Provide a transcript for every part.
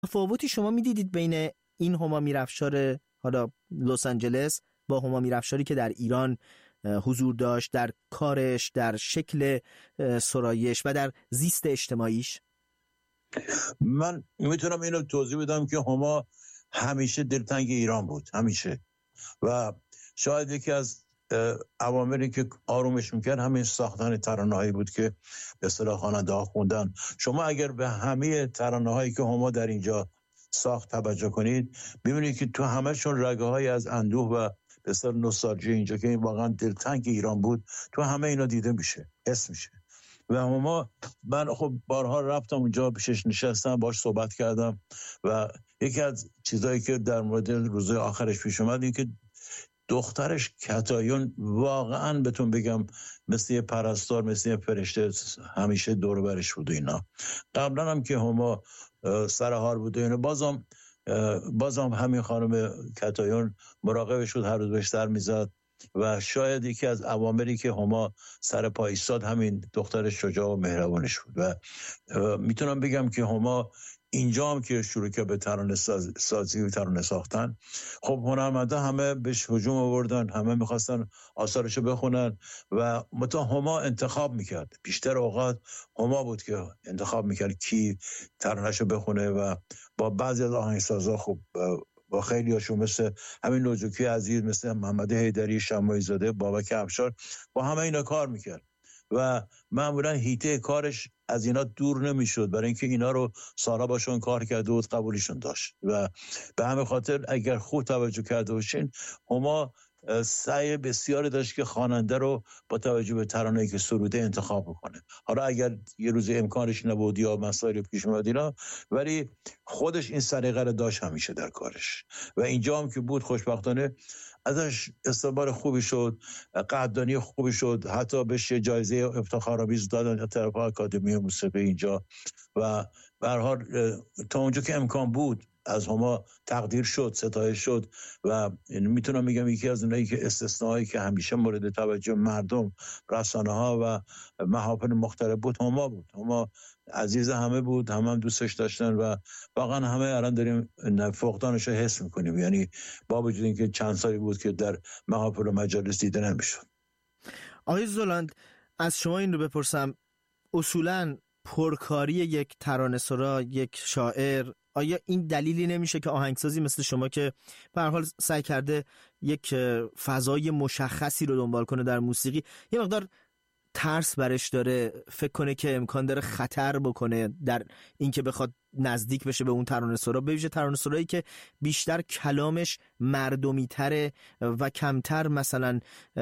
تفاوتی شما میدیدید بین این هما میرافشار حالا لس آنجلس با هما میرافشاری که در ایران حضور داشت، در کارش، در شکل سرایش و در زیست اجتماعیش؟ من میتونم اینو توضیح بدم که هما همیشه دلتنگ ایران بود، همیشه. و شاید یکی از عواملی که آرومش میکرد همین ساختن ترانه‌هایی بود که به اصطلاح خواننده‌ها خوندن. شما اگر به همه ترانه‌هایی که هما در اینجا ساخت توجه کنید، ببینید که تو همه‌شون رگه‌هایی از اندوه و به اصطلاح نوستالژی اینجا که این واقعا دلتنگ ایران بود، تو همه اینا دیده میشه، حس میشه. و هما، من خب بارها رفتم اونجا، پیشش نشستم، باش صحبت کردم و یکی از چیزایی که در مورد روزهای آخرش پیش اومد این که دخترش کتایون واقعا بهتون بگم مثل یه پرستار، مثل یه فرشته همیشه دور برش بود و اینا. قبلا هم که هما سرحال بود و اینا، بازم همین خانم کتایون مراقبش بود، هر روز بهش سر میزد و شاید یکی از عواملی که هما سر پا ایستاد همین دختر شجاع و مهربانش بود. و میتونم بگم که هما اینجا هم که شروع که به ترانه سازی و ترانه ساختن، خب هنرمندا همه بهش هجوم آوردن، همه میخواستن آثارشو بخونن و متا هما انتخاب میکرد. بیشتر اوقات هما بود که انتخاب میکرد کی ترانهشو بخونه و با بعضی از آهنگسازا خب با خیلی هاشون مثل همین نوجوکی عزیز، مثل محمد حیدری، شماعی زاده، بابک افشار، با همه اینا کار میکرد و معمولا هیته کارش از اینا دور نمیشد، برای اینکه اینا رو سالها باشون کار کرده و قبولیشون داشت. و به همین خاطر اگر خوب توجه کرده باشین، هما سعی بسیاری داشت که خواننده رو با توجه به ترانه‌ای که سروده انتخاب بکنه. حالا اگر یه روز امکانش نبود یا مسائل پیش اومد اینا، ولی خودش این سلیقه رو داشت همیشه در کارش و اینجا هم که بود خوشبختانه ازش استقبال خوبی شد، قدردانی خوبی شد، حتی بهش جایزه افتخارآمیز دادن طرف آکادمی موسیقی اینجا و به هر حال تا اونجا که امکان بود از هما تقدیر شد، ستایش شد و میتونم بگم یکی از اونایی که استثنایی که همیشه مورد توجه مردم، رسانه ها و محافل مختلف بود هما بود. هما عزیز همه بود، هم دوستش داشتن و واقعا همه الان داریم فقدانش رو حس میکنیم، یعنی با وجود اینکه چند سالی بود که در محافل و مجالس دیده نمیشد. آقای زولاند، از شما این رو بپرسم، اصولاً پرکاری یک ترانه‌سرا، یک شاعر، آیا این دلیلی نمیشه که آهنگسازی مثل شما که به هر حال سعی کرده یک فضای مشخصی رو دنبال کنه در موسیقی، یه مقدار ترس برش داره، فکر کنه که امکان داره خطر بکنه در اینکه بخواد نزدیک بشه به اون ترانه‌سرا، به ویژه ترانه‌سرایی که بیشتر کلامش مردمی تره و کمتر مثلا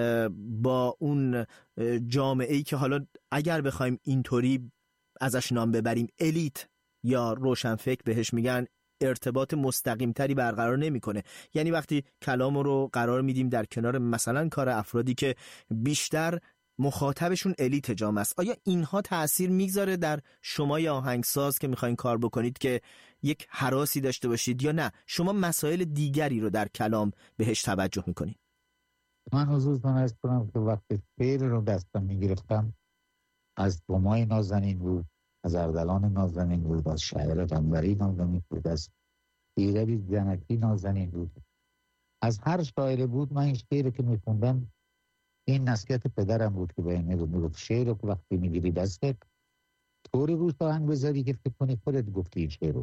با اون جامعه‌ای که حالا اگر بخوایم اینطوری ازش نام ببریم الیت یا روشنفکر بهش میگن، ارتباط مستقیم تری برقرار نمیکنه. یعنی وقتی کلام رو قرار میدیم در کنار مثلا کار افرادی که بیشتر مخاطبشون الیت جامعه است، آیا اینها تأثیر میگذاره در شما یا آهنگساز که میخواین کار بکنید که یک هراسی داشته باشید، یا نه شما مسائل دیگری رو در کلام بهش توجه میکنید؟ من حضورتون عرض کنم که وقتی شعر رو دستم میگرفتم از بومای نازنین بود، از اردلان نازنین بود، از شاعر جنبری نازنین بود، از ایربی جنکی نازنین بود، از هر شاعر بود. من این شعر که میخوندم این نصیحت پدرم بود که به این میگفت شعر رو وقتی میگیری دستت طوری روش آهنگ بذاری که فکر کنی خودت گفتی این شعر رو،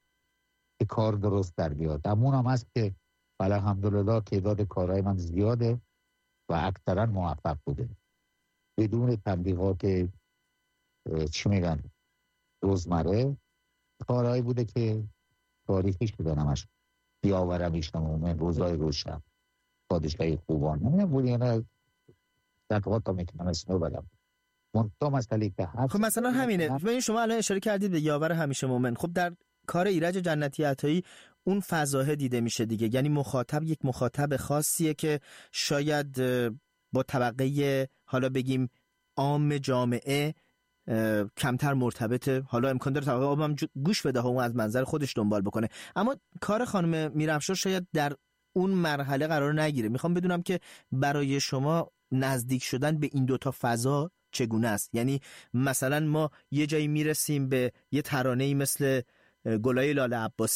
که کار درست در بیاد. همون هم هست که الحمدلله تعداد کارهای من زیاده و اکثرا موفق بوده بدون تبلیغات چی میگن روزمره. کارهایی بوده که تاریخی شده، نمش بیاورم ایشنمومن، روزای روشن، پادشاهی خوبان، نمیدونم بودی یا نه دقیقات هم میتونم اسمو بدم. منطقه مسئله که هست خب مثلا همینه، ببین شما الان اشاره کردید به یاور همیشه مومن. خب در کار ایرج جنتی عطایی اون فضاه دیده میشه دیگه، یعنی مخاطب یک مخاطب خاصیه که شاید با طبقه حالا بگیم عام جامعه کمتر مرتبطه، حالا امکان داره طبقه عام هم گوش بده و از منظر خودش دنبال بکنه، اما کار خانم میرافشار شاید در اون مرحله قرار نگیره. میخوام بدونم که برای شما نزدیک شدن به این دوتا فضا چگونه است؟ یعنی مثلا ما یه جایی میرسیم به یه ترانه‌ای مثل گلای لاله عباسی